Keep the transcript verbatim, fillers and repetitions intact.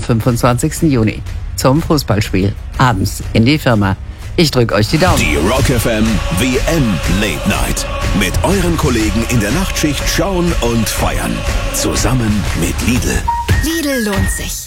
fünfundzwanzigsten Juni zum Fußballspiel abends in die Firma. Ich drücke euch die Daumen. Die Rock F M W M Late Night. Mit euren Kollegen in der Nachtschicht schauen und feiern. Zusammen mit Lidl. Lidl lohnt sich.